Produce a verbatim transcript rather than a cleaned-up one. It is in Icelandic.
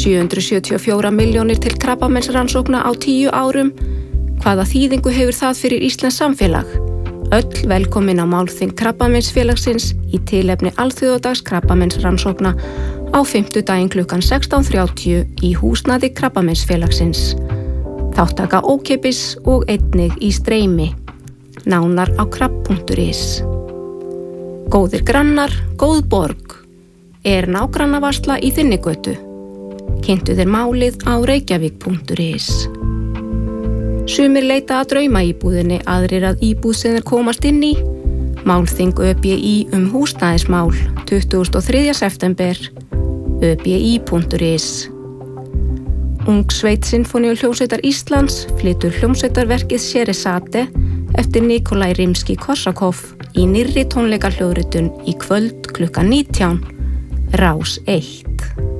sjö hundruð sjötíu og fjórar milljónir til krabbameinsrannsókna á tíu árum. Hvaða þýðingu hefur það fyrir íslenskt samfélag? Öll velkomin á málþing Krabbameinsfélagsins í tilefni alþjóðadags krabbameinsrannsókna á fimmtudaginn klukkan sextán þrjátíu í húsnæði Krabbameinsfélagsins. Þáttaka ókeypis og einnig í streymi. Nánar á krabb punktur is. Góðir grannar, góð borg. Er nágrannavarsla í þinni götu? Kynntu þér málið á reykjavík punktur is. Sumir leita að draumaíbúðinni, aðrir að íbúð sem þeir komast inn í. Málþing Ö B I um húsnæðismál, tuttugasta og þriðja september, ö b i punktur is. Ungsveit Sinfóníuhljómsveitar Íslands flytur hljómsveitarverkið Sheresate eftir Nikolai Rimski-Korsakov í nýrri tónleikahljóðritun í kvöld klukkan nítján, Rás eitt.